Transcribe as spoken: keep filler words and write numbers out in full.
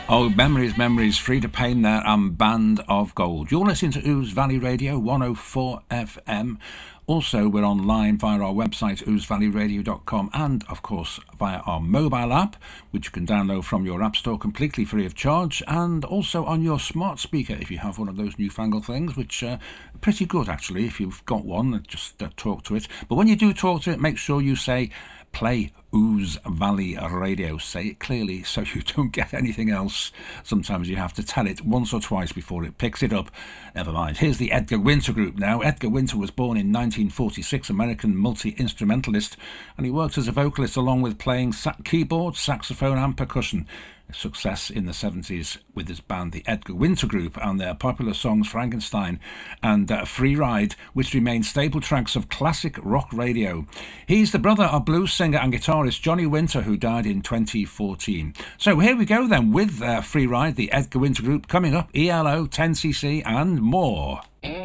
Oh, memories, memories, Free to Pain there and Band of Gold. You're listening to Ouse Valley Radio, one oh four F M. Also, we're online via our website, ouse valley radio dot com, and, of course, via our mobile app, which you can download from your app store completely free of charge, and also on your smart speaker if you have one of those newfangled things, which uh, are pretty good, actually, if you've got one. Just uh, talk to it. But when you do talk to it, make sure you say, play Ouse Valley Radio. Say it clearly so you don't get anything else. Sometimes you have to tell it once or twice before it picks it up. Never mind. Here's the Edgar Winter Group now. Edgar Winter was born in nineteen forty-six, American multi-instrumentalist, and he worked as a vocalist along with playing sa- keyboard, saxophone and percussion. Success in the seventies with his band, the Edgar Winter Group, and their popular songs Frankenstein and uh, Free Ride, which remain staple tracks of classic rock radio. He's the brother of blues singer and guitarist Johnny Winter, who died in twenty fourteen. So here we go then with uh, Free Ride, the Edgar Winter Group, coming up, E L O, ten C C and more.